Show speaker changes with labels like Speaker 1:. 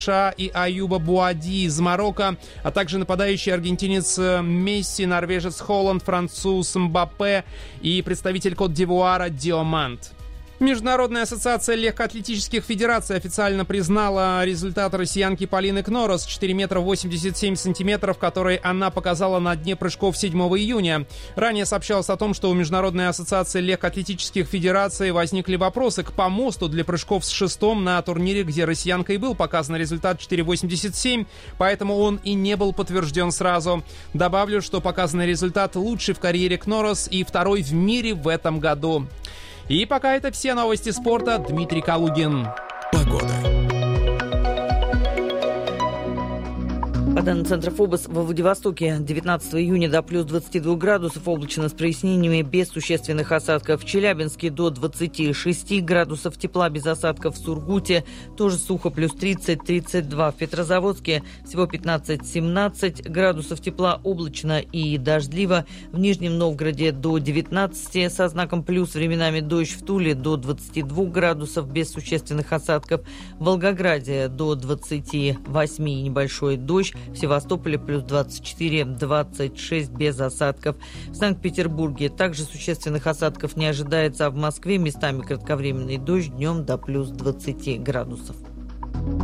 Speaker 1: и Аюба Буади из Марокко, а также нападающий аргентинец Месси, норвежец Холланд, француз Мбаппе и представитель Кот-д'Ивуара Диоманд. Международная ассоциация легкоатлетических федераций официально признала результат россиянки Полины Кнорос 4 метра 87 сантиметров, который она показала на дне прыжков 7 июня. Ранее сообщалось о том, что у Международной ассоциации легкоатлетических федераций возникли вопросы к помосту для прыжков с шестом на турнире, где россиянкой был показан результат 4,87, поэтому он и не был подтвержден сразу. Добавлю, что показанный результат лучший в карьере Кнорос и второй в мире в этом году. И пока это все новости спорта. Дмитрий Калугин.
Speaker 2: Погода.
Speaker 3: По данным Центра ФОБОС, во Владивостоке 19 июня до плюс 22 градусов, облачно с прояснениями, без существенных осадков. В Челябинске до 26 градусов тепла, без осадков. В Сургуте тоже сухо, плюс 30-32. В Петрозаводске всего 15-17 градусов тепла, облачно и дождливо. В Нижнем Новгороде до 19 со знаком плюс, временами дождь. В Туле до 22 градусов, без существенных осадков. В Волгограде до 28 небольшой дождь. В Севастополе плюс 24-26 без осадков. В Санкт-Петербурге также существенных осадков не ожидается, а в Москве местами кратковременный дождь, днем до плюс 20 градусов.